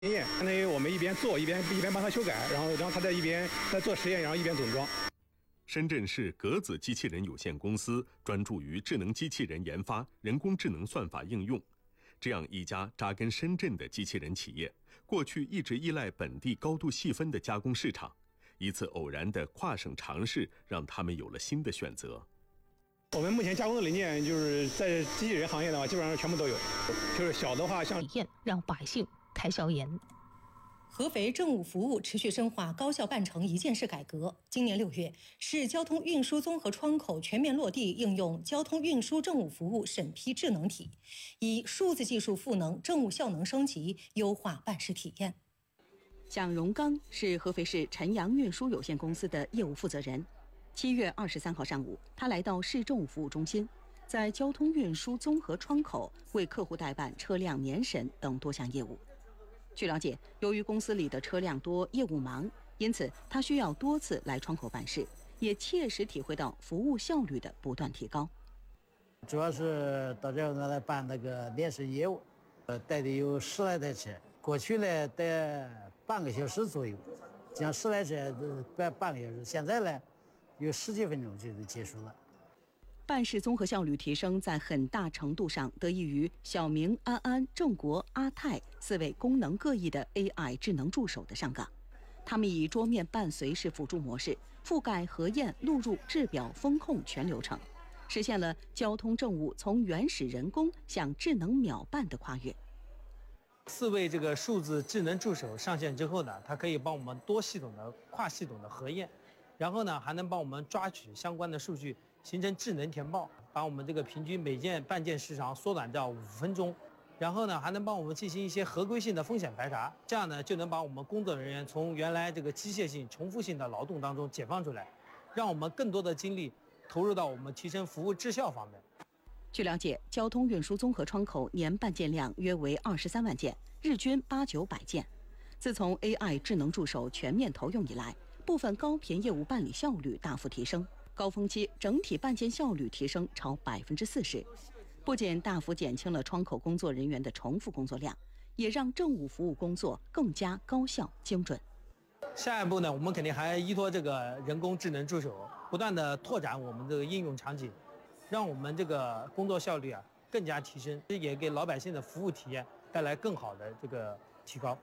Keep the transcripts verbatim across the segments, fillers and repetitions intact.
验，相当于我们一边做一边一边帮他修改，然后然后他在一边在做实验，然后一边总装。 深圳市格子机器人有限公司专注于智能机器人研发、人工智能算法应用。这样一家扎根深圳的机器人企业，过去一直依赖本地高度细分的加工市场。一次偶然的跨省尝试，让他们有了新的选择。 我们目前加工的零件，就是在机器人行业的话，基本上全部都有。就是小的话，像体验让百姓开销严。 合肥政务服务持续深化高效办成一件事改革。今年六月，市交通运输综合窗口全面落地应用交通运输政务服务审批智能体，以数字技术赋能政务效能升级，优化办事体验。 蒋荣刚是合肥市晨阳运输有限公司的业务负责人。七月二十三号上午，他来到市政务服务中心，在交通运输综合窗口为客户代办车辆年审等多项业务。据了解，由于公司里的车辆多、业务忙，因此他需要多次来窗口办事，也切实体会到服务效率的不断提高。 主要是到这儿来办那个年审业务，呃，带的有十来台车，过去呢得半个小时左右，讲十来车办半个小时，现在呢有十几分钟就就结束了。 办事综合效率提升在很大程度上得益于小明、安安、郑国、阿泰四位功能各异的 A I 智能助手的上岗。他们以桌面伴随式辅助模式，覆盖核验、录入、制表、风控全流程，实现了交通政务从原始人工向智能秒办的跨越。 四位这个数字智能助手上线之后呢，它可以帮我们多系统的、跨系统的核验，然后呢还能帮我们抓取相关的数据，形成智能填报，把我们这个平均每件办件时长缩短到五分钟，然后呢还能帮我们进行一些合规性的风险排查，这样呢就能把我们工作人员从原来这个机械性、重复性的劳动当中解放出来，让我们更多的精力投入到我们提升服务质效方面。 据了解，交通运输综合窗口年办件量约为二十三万件，日均八九百件。自从 A I 智能助手全面投用以来，部分高频业务办理效率大幅提升。高峰期整体办件效率提升超百分之四十，不仅大幅减轻了窗口工作人员的重复工作量，也让政务服务工作更加高效精准。 下一步呢，我们肯定还依托这个人工智能助手，不断的拓展我们这个应用场景，让我们这个工作效率啊更加提升，也给老百姓的服务体验带来更好的这个提高。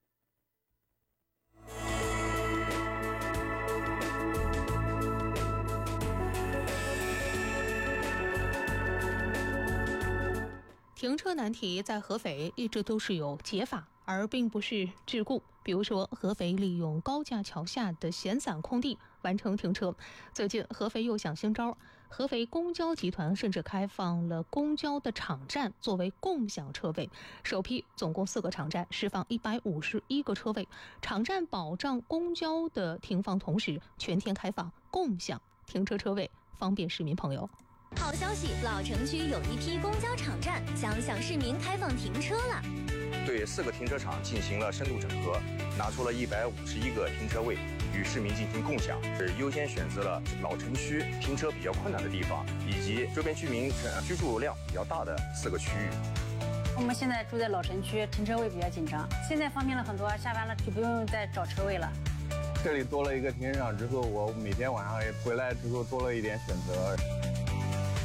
停车难题在合肥一直都是有解法，而并不是桎梏。比如说，合肥利用高架桥下的闲散空地完成停车。最近，合肥又想新招，合肥公交集团甚至开放了公交的场站作为共享车位，首批总共四个场站释放一百五十一个车位，场站保障公交的停放，同时全天开放共享停车车位，方便市民朋友。 好消息，老城区有一批公交场站将向市民开放停车了。 对四个停车场进行了深度整合，拿出了一百五十一个停车位与市民进行共享，是优先选择了老城区停车比较困难的地方，以及周边居民居住量比较大的四个区域。 我们现在住在老城区，停车位比较紧张，现在方便了很多，下班了就不用再找车位了。 这里多了一个停车场之后，我每天晚上回来之后多了一点选择。